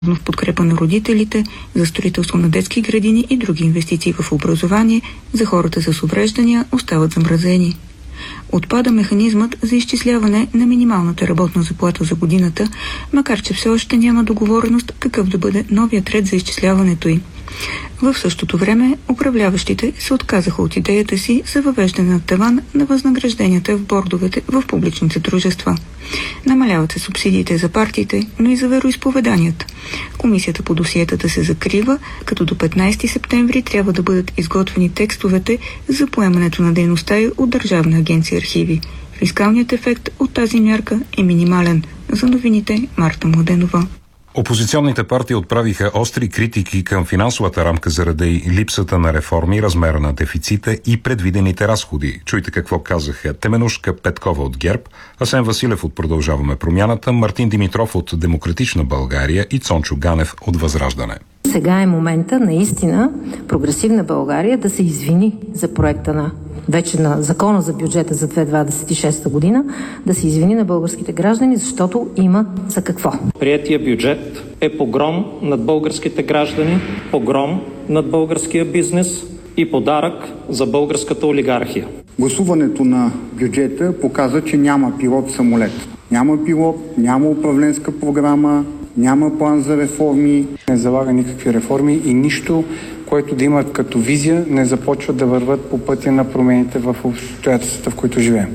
в подкрепа на родителите, за строителство на детски градини и други инвестиции в образование за хората с увреждания остават замразени. Отпада механизмът за изчисляване на минималната работна заплата за годината, макар че все още няма договореност какъв да бъде новият ред за изчисляването й. В същото време управляващите се отказаха от идеята си за въвеждане на таван на възнагражденията в бордовете в публичните дружества. Намаляват се субсидиите за партиите, но и за вероизповеданията. Комисията по досиетата се закрива, като до 15 септември трябва да бъдат изготвени текстовете за поемането на дейността й от Държавна агенция архиви. Фискалният ефект от тази мярка е минимален. За новините Марта Младенова. Опозиционните партии отправиха остри критики към финансовата рамка заради липсата на реформи, размера на дефицита и предвидените разходи. Чуйте какво казаха Теменушка Петкова от ГЕРБ, Асен Василев от Продължаваме промяната, Мартин Димитров от Демократична България и Цончо Ганев от Възраждане. Сега е момента наистина Прогресивна България да се извини за проекта на Закона за бюджета за 2026 година, да се извини на българските граждани, защото има за какво. Приетия бюджет е погром над българските граждани, погром над българския бизнес и подарък за българската олигархия. Гласуването на бюджета показа, че няма пилот самолет. Няма пилот, няма управленска програма, няма план за реформи. Не залага никакви реформи и нищо, което да имат като визия, не започват да върват по пътя на промените в обстоятелствата, в които живеем.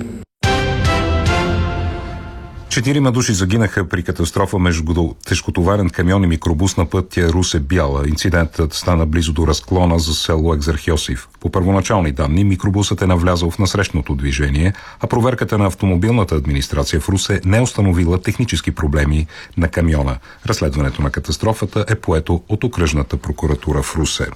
4 души загинаха при катастрофа между тежкотоварен камион и микробус на пътя Русе-Бяла. Инцидентът стана близо до разклона за село Екзархиосиф. По първоначални данни, микробусът е навлязъл в насрещното движение, а проверката на автомобилната администрация в Русе не е установила технически проблеми на камиона. Разследването на катастрофата е поето от окръжната прокуратура в Русе.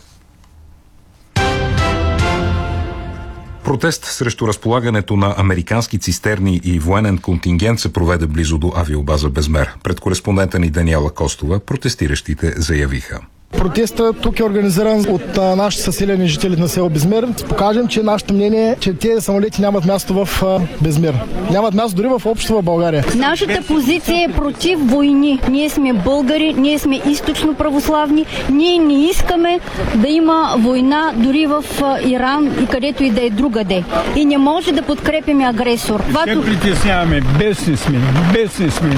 Протест срещу разполагането на американски цистерни и военен контингент се проведе близо до авиобаза Безмер. Пред кореспондента ни Даниела Костова протестиращите заявиха: Протестът тук е организиран от нашите съселени жители на село Безмер. Покажем, че нашето мнение е, че тези самолети нямат място в Безмер. Нямат място дори в общество в България. Нашата позиция е против войни. Ние сме българи, ние сме източно православни. Ние не искаме да има война дори в Иран и където и да е другаде. И не може да подкрепяме агресор. Ще притесняваме. Бесни сме.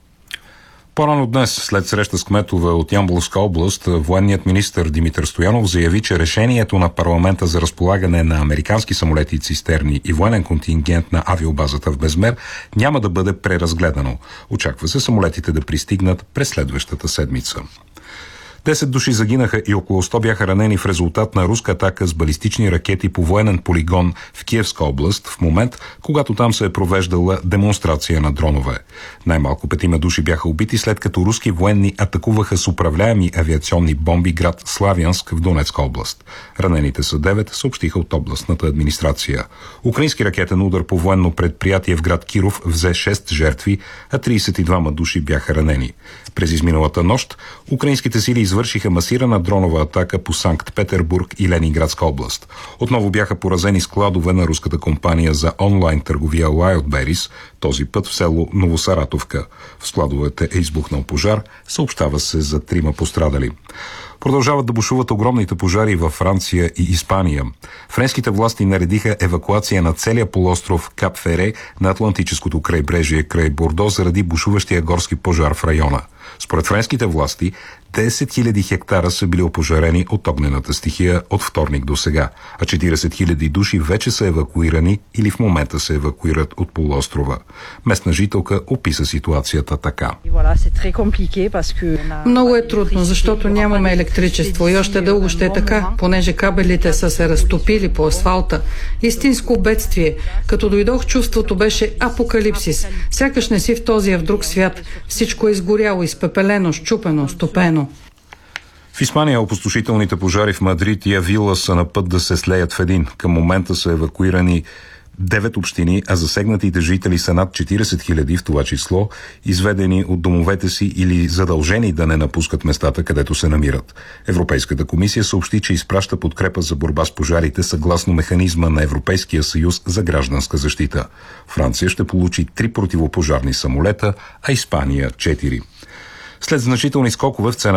По-рано днес, след среща с кметове от Ямболска област, военният министър Димитър Стоянов заяви, че решението на парламента за разполагане на американски самолети и цистерни и военен контингент на авиобазата в Безмер няма да бъде преразгледано. Очаква се самолетите да пристигнат през следващата седмица. 10 души загинаха и около 100 бяха ранени в резултат на руска атака с балистични ракети по военен полигон в Киевска област в момент, когато там се е провеждала демонстрация на дронове. Най-малко 5 души бяха убити, след като руски военни атакуваха с управляеми авиационни бомби град Славянск в Донецка област. Ранените са 9, съобщиха от областната администрация. Украински ракетен удар по военно предприятие в град Киров взе 6 жертви, а 32 души бяха ранени. През изминалата нощ украинските сили извършиха масирана дронова атака по Санкт-Петербург и Ленинградска област. Отново бяха поразени складове на руската компания за онлайн търговия Wildberries, този път в село Новосаратовка. В складовете е избухнал пожар, съобщава се за 3 пострадали. Продължават да бушуват огромните пожари във Франция и Испания. Френските власти наредиха евакуация на целия полуостров Кап Фере на Атлантическото крайбрежие край Бордо заради бушуващия горски пожар в района. Според френските власти, 10 000 хектара са били опожарени от огнената стихия от вторник до сега, а 40 000 души вече са евакуирани или в момента се евакуират от полуострова. Местна жителка описа ситуацията така. Много е трудно, защото нямаме електричество и още дълго ще е така, понеже кабелите са се разтопили по асфалта. Истинско бедствие. Като дойдох, чувството беше апокалипсис. Сякаш не си в този, в друг свят. Всичко е изгоряло, изпепелено, счупено, стопено. В Испания опустошителните пожари в Мадрид и Авила са на път да се слеят в един. Към момента са евакуирани 9 общини, а засегнатите жители са над 40 000, в това число изведени от домовете си или задължени да не напускат местата, където се намират. Европейската комисия съобщи, че изпраща подкрепа за борба с пожарите съгласно механизма на Европейския съюз за гражданска защита. Франция ще получи 3 противопожарни самолета, а Испания 4. След значителни скокове в цената